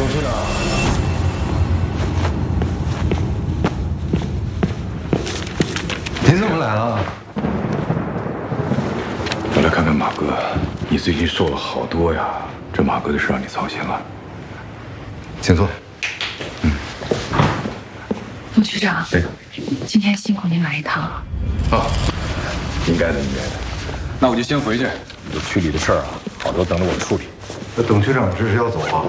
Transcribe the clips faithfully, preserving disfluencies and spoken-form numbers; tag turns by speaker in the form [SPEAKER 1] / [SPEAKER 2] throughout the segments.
[SPEAKER 1] 董事长，您怎么来了？
[SPEAKER 2] 我来看看马哥，你最近瘦了好多呀。这马哥的事让你操心了。
[SPEAKER 1] 请坐。
[SPEAKER 2] 嗯。
[SPEAKER 3] 董局长，
[SPEAKER 2] 哎，
[SPEAKER 3] 今天辛苦您来一趟。
[SPEAKER 2] 啊，应该的，应该的。那我就先回去。有区里的事儿啊，好多等着我处理。
[SPEAKER 1] 那董局长这是要走啊？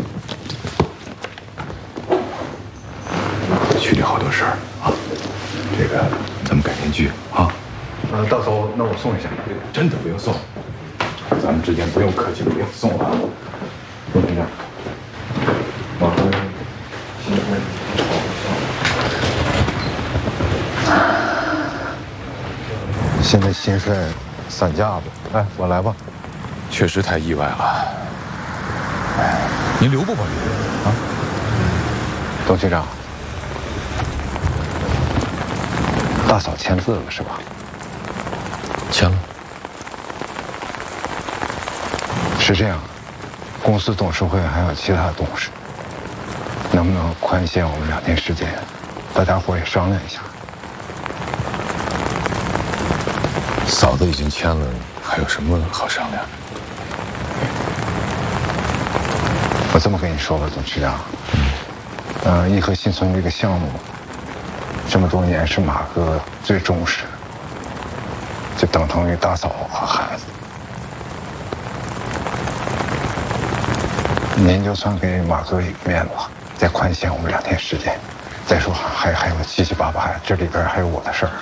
[SPEAKER 2] 区里好多事儿啊，这个咱们改天聚啊。
[SPEAKER 1] 呃，大嫂，那我送一下。
[SPEAKER 2] 真的不用送，咱们之间不用客气，不用送啊。董局长，马哥，新婚。
[SPEAKER 1] 现在新帅散架子，哎，我来吧。
[SPEAKER 2] 确实太意外了。哎，您留不吧留啊？
[SPEAKER 1] 董局长，大嫂签字了是吧？
[SPEAKER 2] 签了。
[SPEAKER 1] 是这样，公司董事会还有其他董事，能不能宽限我们两天时间？大家伙也商量一下。
[SPEAKER 2] 嫂子已经签了，还有什么好商量的？
[SPEAKER 1] 我这么跟你说吧，董事长，呃，颐和新村这个项目，这么多年是马哥最重视，就等同于大嫂和孩子。您就算给马哥一个面子，再宽限我们两天时间。再说还还有七七八八，这里边还有我的事儿。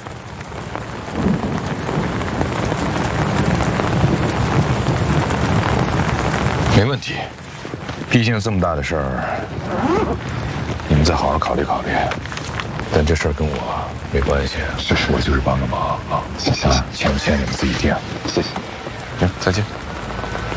[SPEAKER 2] 没问题，毕竟这么大的事儿，你们再好好考虑考虑。但这事儿跟我没关系，
[SPEAKER 1] 是是，
[SPEAKER 2] 我就是帮个忙啊。
[SPEAKER 1] 行行行，
[SPEAKER 2] 签不签你们自己定。
[SPEAKER 1] 谢谢。
[SPEAKER 2] 行，再见。